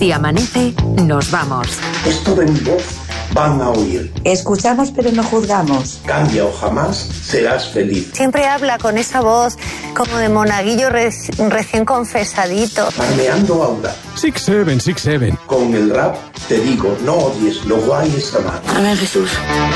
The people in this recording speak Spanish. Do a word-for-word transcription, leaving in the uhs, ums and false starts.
Si amanece, nos vamos. Esto de mi voz van a oír. Escuchamos pero no juzgamos. Cambia o jamás serás feliz. Siempre habla con esa voz como de monaguillo reci- recién confesadito. Farmeando Aura. Six seven, six seven. Con el rap te digo, no odies, lo guay es amar. Amén, Jesús.